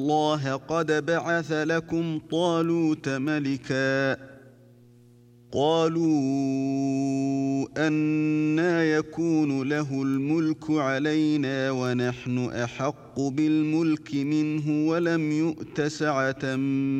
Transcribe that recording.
الله قد بعث لكم طالوت ملكا قالوا أنى يكون له الملك علينا ونحن أحق بالملك منه ولم يؤت سعة